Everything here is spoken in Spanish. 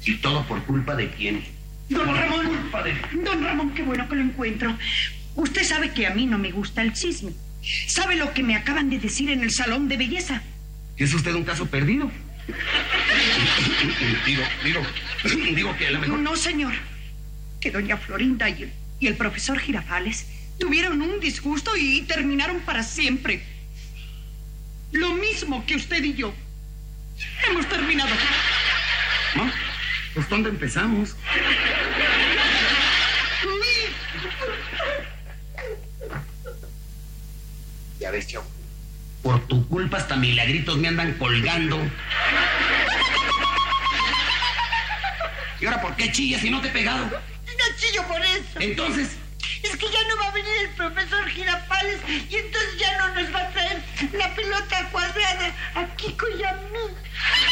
¿Y todo por culpa de quién? Don Ramón, don Ramón, qué bueno que lo encuentro. Usted sabe que a mí no me gusta el chisme. ¿Sabe lo que me acaban de decir en el salón de belleza? ¿Es usted un caso perdido? Digo que a lo mejor... No, señor. Que doña Florinda y el profesor Girafales tuvieron un disgusto y terminaron para siempre. Lo mismo que usted y yo. Hemos terminado. ¿No? Pues ¿dónde empezamos? Ya ves, Chau. Por tu culpa hasta milagritos me andan colgando. ¿Y ahora por qué chillas si no te he pegado? No chillo por eso. Entonces... Es que ya no va a venir el profesor Girafales y entonces ya no nos va a traer la pelota cuadrada a Kiko y a mí.